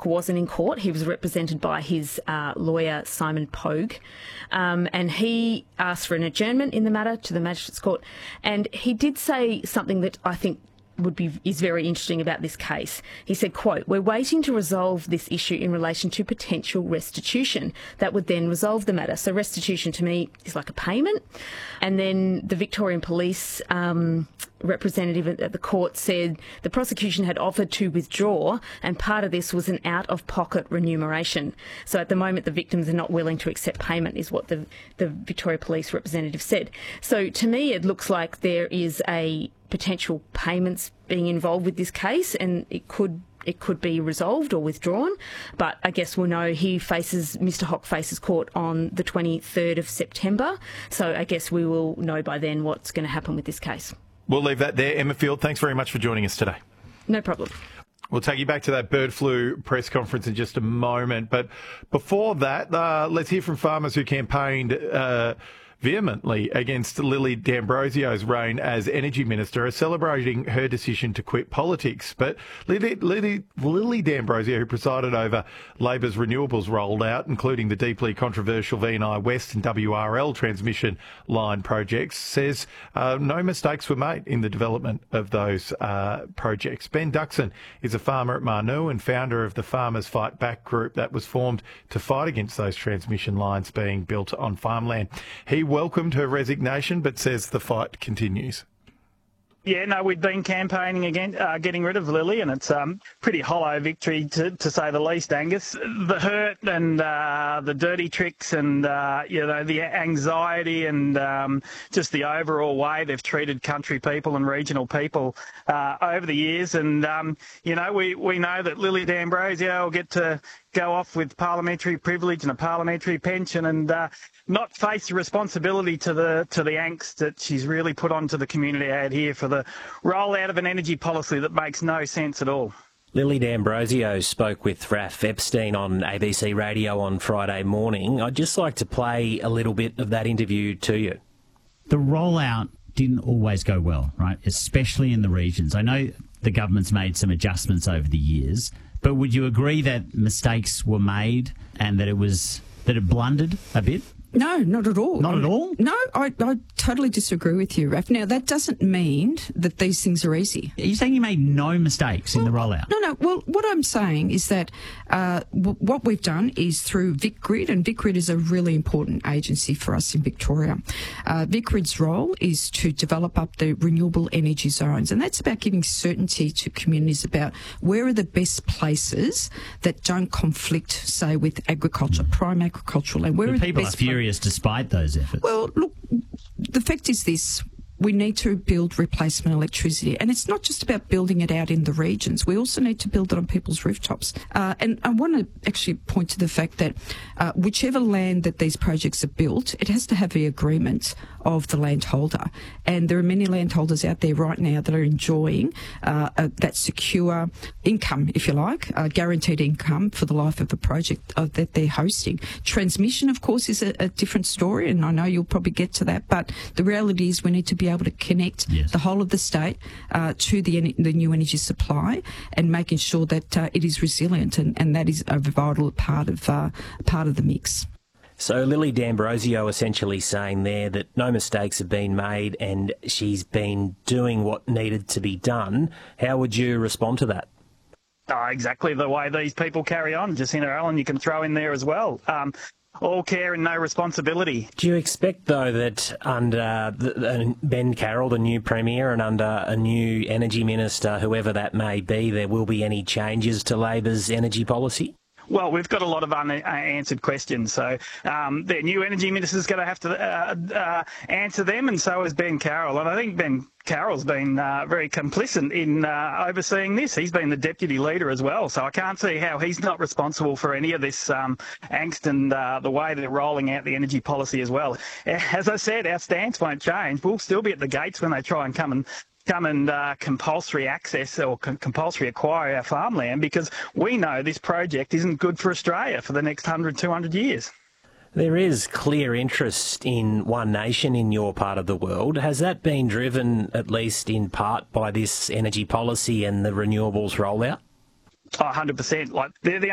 wasn't in court. He was represented by his lawyer, Simon Pogue, and he asked for an adjournment in the matter to the Magistrates Court. And he did say something that I think is very interesting about this case. He said, quote, "We're waiting to resolve this issue in relation to potential restitution. That would then resolve the matter." So restitution to me is like a payment. And then the Victorian Police representative at the court said the prosecution had offered to withdraw, and part of this was an out-of-pocket remuneration. So at the moment, the victims are not willing to accept payment, is what the Victoria Police representative said. So to me, it looks like there is a potential payments being involved with this case, and it could be resolved or withdrawn. But I guess we'll know Mr Hock faces court on the 23rd of September. So I guess we will know by then what's going to happen with this case. We'll leave that there. Emma Field, thanks very much for joining us today. No problem. We'll take you back to that bird flu press conference in just a moment. But before that, let's hear from farmers who campaigned vehemently against Lily D'Ambrosio's reign as Energy Minister, are celebrating her decision to quit politics. But Lily D'Ambrosio, who presided over Labor's renewables rollout, including the deeply controversial VNI West and WRL transmission line projects, says no mistakes were made in the development of those projects. Ben Duxon is a farmer at Marnoo and founder of the Farmers Fight Back group that was formed to fight against those transmission lines being built on farmland. He welcomed her resignation, but says the fight continues. Yeah, no, we've been campaigning against getting rid of Lily, and it's pretty hollow victory to say the least, Angus. The hurt and the dirty tricks and, the anxiety and just the overall way they've treated country people and regional people over the years. And, we know that Lily D'Ambrosio will get to go off with parliamentary privilege and a parliamentary pension and not face the responsibility to the angst that she's really put onto the community out here for the rollout of an energy policy that makes no sense at all. Lily D'Ambrosio spoke with Raph Epstein on ABC Radio on Friday morning. I'd just like to play a little bit of that interview to you. The rollout didn't always go well, right? Especially in the regions. I know the government's made some adjustments over the years, but would you agree that mistakes were made and that it blundered a bit? No, not at all. Not at all? No, I totally disagree with you, Raph. Now, that doesn't mean that these things are easy. Are you saying you made no mistakes in the rollout? No. Well, what I'm saying is that what we've done is through VicGrid, and VicGrid is a really important agency for us in Victoria. VicGrid's role is to develop up the renewable energy zones, and that's about giving certainty to communities about where are the best places that don't conflict, say, with agriculture, prime agricultural land. Where are the people best are furious despite those efforts. Well, look, the fact is this. We need to build replacement electricity. And it's not just about building it out in the regions. We also need to build it on people's rooftops. And I want to actually point to the fact that whichever land that these projects are built, it has to have the agreement of the landholder. And there are many landholders out there right now that are enjoying that secure income, if you like, guaranteed income for the life of the project that they're hosting. Transmission, of course, is a different story, and I know you'll probably get to that, but the reality is we need to be able to connect the whole of the state to the new energy supply and making sure that it is resilient, and that is a vital part of the mix. So Lily D'Ambrosio essentially saying there that no mistakes have been made and she's been doing what needed to be done. How would you respond to that? Exactly the way these people carry on. Jacinta Allen, you can throw in there as well. All care and no responsibility. Do you expect, though, that under Ben Carroll, the new Premier, and under a new Energy Minister, whoever that may be, there will be any changes to Labor's energy policy? Well, we've got a lot of unanswered questions, so the new Energy Minister is going to have to answer them, and so is Ben Carroll. And I think Ben Carroll's been very complicit in overseeing this. He's been the deputy leader as well, so I can't see how he's not responsible for any of this angst and the way they're rolling out the energy policy as well. As I said, our stance won't change. We'll still be at the gates when they try and come and compulsory access or compulsory acquire our farmland, because we know this project isn't good for Australia for the next 100, 200 years. There is clear interest in One Nation in your part of the world. Has that been driven, at least in part, by this energy policy and the renewables rollout? 100%. Like they're the